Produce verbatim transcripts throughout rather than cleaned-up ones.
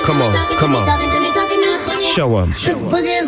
Come on, come on. Show 'em. This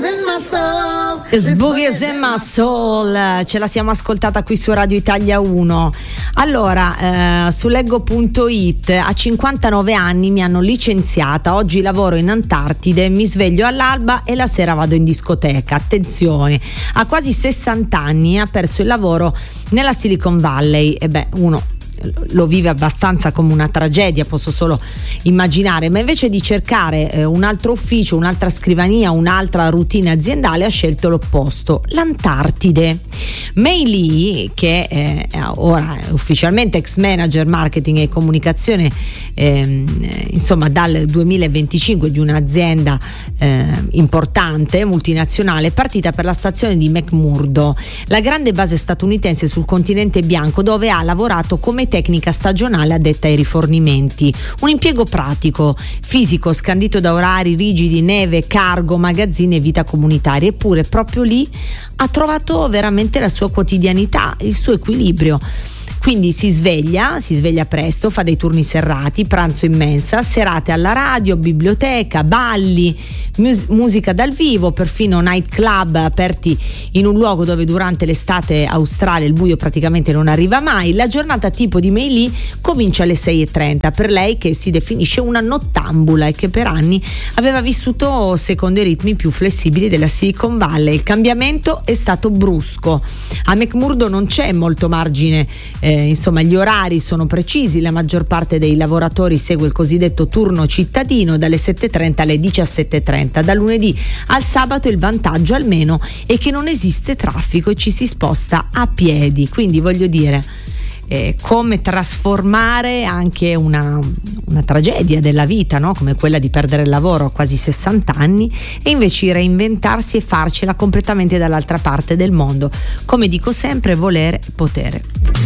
boogie is in my soul. Ce la siamo ascoltata qui su Radio Italia uno. Allora, eh, su leggo punto it, a cinquantanove anni mi hanno licenziata, oggi lavoro in Antartide, mi sveglio all'alba e la sera vado in discoteca. Attenzione, a quasi sessanta anni ha perso il lavoro nella Silicon Valley. E beh, uno lo vive abbastanza come una tragedia, posso solo immaginare, ma invece di cercare eh, un altro ufficio, un'altra scrivania, un'altra routine aziendale, ha scelto l'opposto, l'Antartide. Mei Lee, che eh, ora è ufficialmente ex manager marketing e comunicazione eh, insomma dal duemilaventicinque di un'azienda eh, importante multinazionale, è partita per la stazione di McMurdo, la grande base statunitense sul continente bianco, dove ha lavorato come tecnica stagionale addetta ai rifornimenti. Un impiego pratico, fisico, scandito da orari rigidi, neve, cargo, magazzini e vita comunitaria. Eppure proprio lì ha trovato veramente la sua quotidianità, il suo equilibrio. Quindi si sveglia, si sveglia presto, fa dei turni serrati, pranzo in mensa, serate alla radio, biblioteca, balli, mus- musica dal vivo, perfino night club aperti in un luogo dove durante l'estate australe il buio praticamente non arriva mai. La giornata tipo di Mei Lee comincia alle sei e trenta, per lei che si definisce una nottambula e che per anni aveva vissuto secondo i ritmi più flessibili della Silicon Valley. Il cambiamento è stato brusco. A McMurdo non c'è molto margine, eh, insomma gli orari sono precisi, la maggior parte dei lavoratori segue il cosiddetto turno cittadino dalle sette e trenta alle diciassette e trenta. Da lunedì al sabato il vantaggio almeno è che non esiste traffico e ci si sposta a piedi, quindi voglio dire eh, come trasformare anche una, una tragedia della vita, no? Come quella di perdere il lavoro a quasi sessanta anni e invece reinventarsi e farcela completamente dall'altra parte del mondo. Come dico sempre, volere e potere.